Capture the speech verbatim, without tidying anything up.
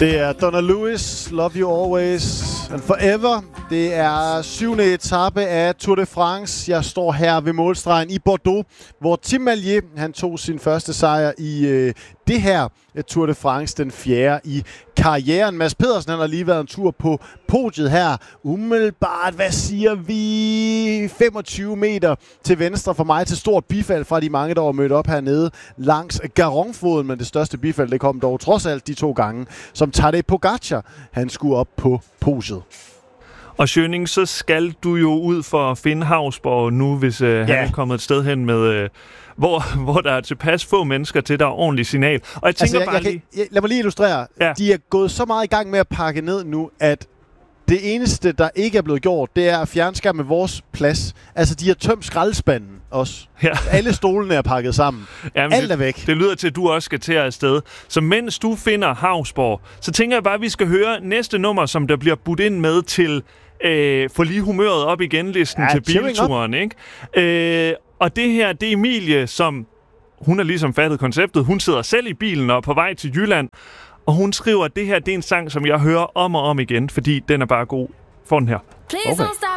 Det er Donna Lewis, Love You Always and Forever. Det er syvende etape af Tour de France. Jeg står her ved målstregen i Bordeaux, hvor Tim Mallier han tog sin første sejr i øh, det her Tour de France, den fjerde i karrieren. Mads Pedersen han har lige været en tur på podiet her. Umiddelbart, hvad siger vi? femogtyve meter til venstre for mig til stort bifald fra de mange, der var mødt op hernede langs Garonne-floden. Men det største bifald, det kom dog trods alt de to gange, som Tadej Pogačar han skulle op på podiet. Og Schøning, så skal du jo ud for at finde Hausborg nu, hvis øh, yeah. han er kommet et sted hen med... Øh, Hvor, hvor der er tilpas få mennesker til, der er ordentligt signal. Og jeg tænker altså, jeg, bare jeg lige... Kan, jeg, lad mig lige illustrere. Ja. De er gået så meget i gang med at pakke ned nu, at det eneste, der ikke er blevet gjort, det er at fjernskærme vores plads. Altså, de har tømt skraldespanden også. Ja. Alle stolene er pakket sammen. Jamen, alt er væk. Det, det lyder til, at du også skal til afsted. Så mens du finder Hausborg, så tænker jeg bare, at vi skal høre næste nummer, som der bliver budt ind med til øh, få lige humøret op igen listen ja, til bilturen, ikke? Øh, Og det her, det er Emilie, som hun har ligesom fattet konceptet. Hun sidder selv i bilen og er på vej til Jylland. Og hun skriver, at det her det er en sang, som jeg hører om og om igen, fordi den er bare god. For den her. Please don't stop